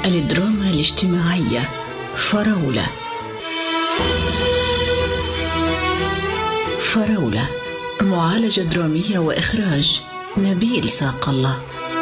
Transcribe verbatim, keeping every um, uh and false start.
الدراما الاجتماعية فراولة. فراولة معالجة درامية وإخراج نبيل ساق الله.